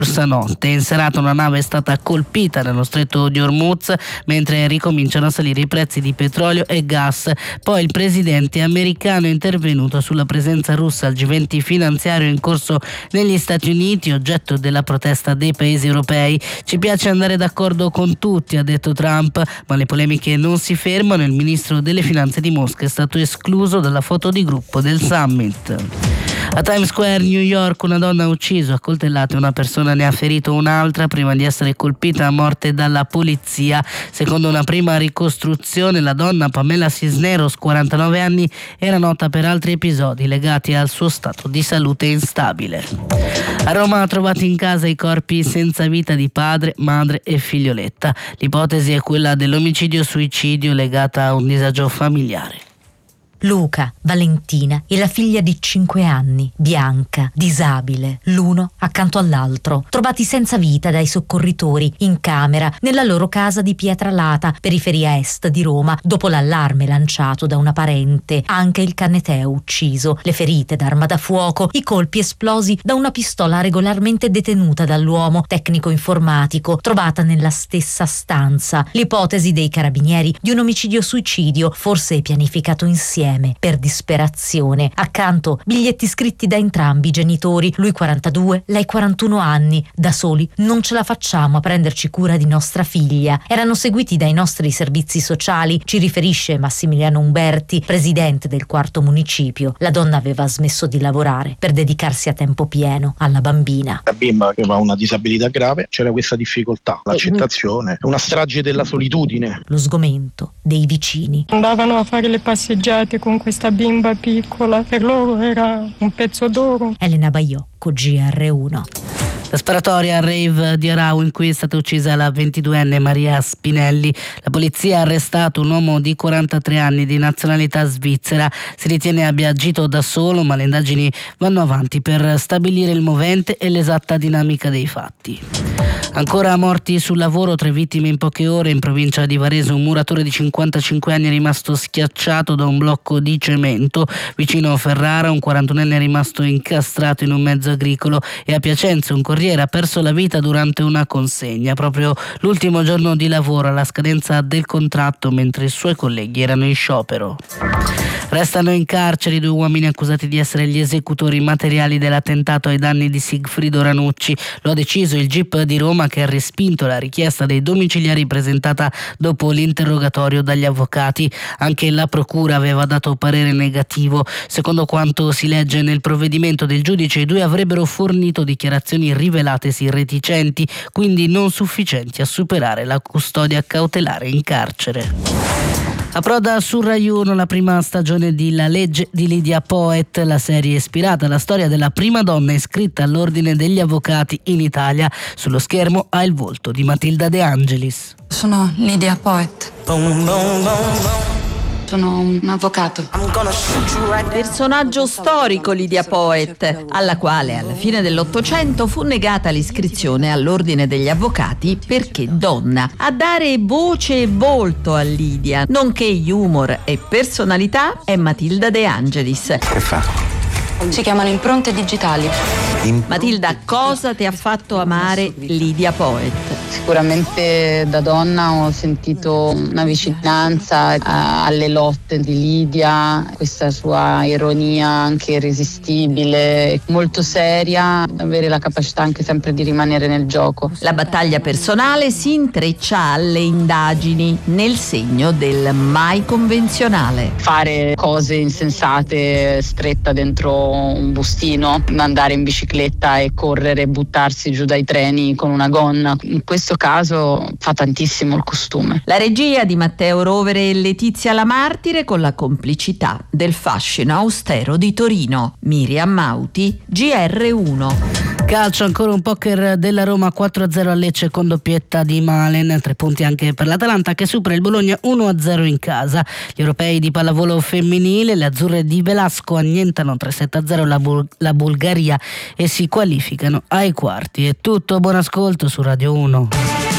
scorsa notte. In serata una nave è stata colpita nello stretto di Hormuz mentre ricominciano a salire i prezzi di petrolio e gas. Poi il presidente americano è intervenuto sulla presenza russa al G20 finanziario in corso negli Stati Uniti, oggetto della protesta dei paesi europei. Ci piace andare d'accordo con tutti, ha detto Trump, ma le polemiche non si fermano. Il ministro delle finanze di Mosca è stato escluso dalla foto di gruppo del summit. A Times Square, New York, una donna ha ucciso a coltellate una persona, ne ha ferito un'altra prima di essere colpita a morte dalla polizia. Secondo una prima ricostruzione, la donna, Pamela Cisneros, 49 anni, era nota per altri episodi legati al suo stato di salute instabile. A Roma, trovati in casa i corpi senza vita di padre, madre e figlioletta. L'ipotesi è quella dell'omicidio-suicidio legata a un disagio familiare. Luca, Valentina e la figlia di 5 anni, Bianca, disabile, l'uno accanto all'altro, trovati senza vita dai soccorritori in camera nella loro casa di Pietralata, periferia est di Roma, dopo l'allarme lanciato da una parente. Anche il Canneteo ucciso, le ferite d'arma da fuoco, i colpi esplosi da una pistola regolarmente detenuta dall'uomo, tecnico informatico, trovata nella stessa stanza. L'ipotesi dei carabinieri di un omicidio-suicidio, forse pianificato insieme per disperazione. Accanto biglietti scritti da entrambi i genitori, lui 42, lei 41 anni. Da soli non ce la facciamo a prenderci cura di nostra figlia. Erano seguiti dai nostri servizi sociali, ci riferisce Massimiliano Umberti, presidente del 4° municipio. La donna aveva smesso di lavorare per dedicarsi a tempo pieno alla bambina. La bimba aveva una disabilità grave, c'era questa difficoltà, l'accettazione, una strage della solitudine. Lo sgomento dei vicini. Andavano a fare le passeggiate con questa bimba piccola, per loro era un pezzo d'oro. Elena Baiocco, GR1. La sparatoria al rave di Arau in cui è stata uccisa la 22enne Maria Spinelli. La polizia ha arrestato un uomo di 43 anni di nazionalità svizzera. Si ritiene abbia agito da solo, ma le indagini vanno avanti per stabilire il movente e l'esatta dinamica dei fatti. Ancora morti sul lavoro, 3 vittime in poche ore in provincia di Varese. Un muratore di 55 anni è rimasto schiacciato da un blocco di cemento. Vicino a Ferrara un 41enne è rimasto incastrato in un mezzo agricolo e a Piacenza un corriere ha perso la vita durante una consegna, proprio l'ultimo giorno di lavoro alla scadenza del contratto mentre i suoi colleghi erano in sciopero. Restano in carcere i 2 uomini accusati di essere gli esecutori materiali dell'attentato ai danni di Sigfrido Ranucci. Lo ha deciso il GIP di Roma, che ha respinto la richiesta dei domiciliari presentata dopo l'interrogatorio dagli avvocati. Anche la procura aveva dato parere negativo. Secondo quanto si legge nel provvedimento del giudice, i 2 avrebbero fornito dichiarazioni rivelatesi reticenti, quindi non sufficienti a superare la custodia cautelare in carcere. Approda su Rai 1 la prima stagione di La legge di Lydia Poet. La serie è ispirata alla storia della prima donna iscritta all'ordine degli avvocati in Italia. Sullo schermo ha il volto di Matilda De Angelis. Sono Lydia Poet. Sono un avvocato. Personaggio storico Lydia Poet, alla quale alla fine dell'Ottocento fu negata l'iscrizione all'ordine degli avvocati perché donna. A dare voce e volto a Lydia, nonché humor e personalità, è Matilda De Angelis. Che fa? Si chiamano impronte digitali. Matilda, cosa ti ha fatto amare Lydia Poet? Sicuramente da donna ho sentito una vicinanza alle lotte di Lydia, questa sua ironia anche irresistibile, molto seria, avere la capacità anche sempre di rimanere nel gioco. La battaglia personale si intreccia alle indagini, nel segno del mai convenzionale. Fare cose insensate stretta dentro un bustino, andare in bicicletta e correre e buttarsi giù dai treni con una gonna. In questo caso fa tantissimo il costume. La regia di Matteo Rovere e Letizia Lamartire con la complicità del fascino austero di Torino. Miriam Mauti, GR1. Calcio, ancora un poker della Roma 4-0 a Lecce con doppietta di Malen, 3 punti anche per l'Atalanta che supera il Bologna 1-0 in casa. Gli europei di pallavolo femminile, le azzurre di Velasco annientano 3-7-0 la Bulgaria e si qualificano ai quarti. È tutto, buon ascolto su Radio 1.